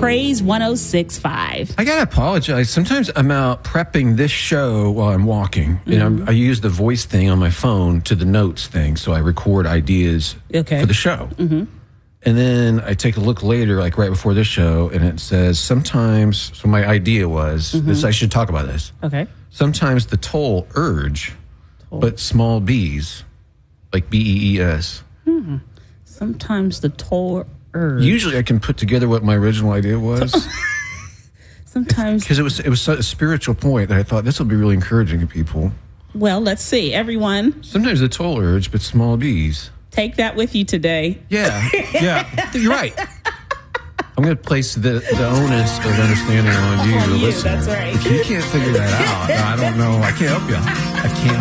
Praise 106.5. I got to apologize. Sometimes I'm out prepping this show while I'm walking. And I use the voice thing on my phone to the notes thing. So I record ideas for the show. And then I take a look later, like right before this show, and it says sometimes, so my idea was, this, I should talk about this. Okay. Sometimes the toll urge, but small b's, like B-E-E-S. Sometimes the toll urge. Usually I can put together what my original idea was. Sometimes. Because it was a spiritual point that I thought this will be really encouraging to people. Well, let's see. Everyone. Sometimes the toll urge, but small b's. Take that with you today. Yeah. You're right. I'm going to place the onus of understanding on you, the listener. That's right. If you can't figure that out, I don't know. I can't help you.